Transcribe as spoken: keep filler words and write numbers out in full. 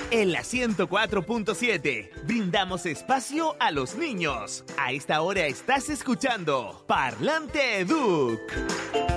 En la ciento cuatro punto siete, brindamos espacio a los niños. A esta hora estás escuchando Parlante Educ.